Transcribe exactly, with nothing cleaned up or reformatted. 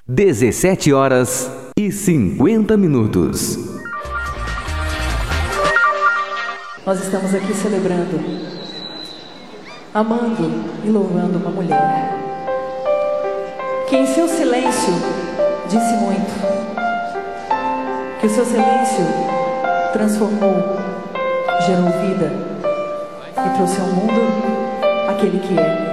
dezessete horas e cinquenta minutos. Nós estamos aqui celebrando, amando e louvando uma mulher que em seu silêncio disse muito, que o seu silêncio transformou, gerou vida e trouxe ao mundo aquele que é.